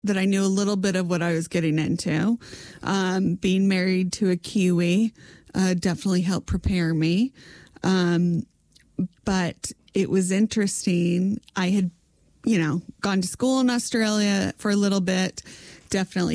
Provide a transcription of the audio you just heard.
that I knew a little bit of what I was getting into. Being married to a Kiwi definitely helped prepare me. But it was interesting. I had, gone to school in Australia for a little bit, definitely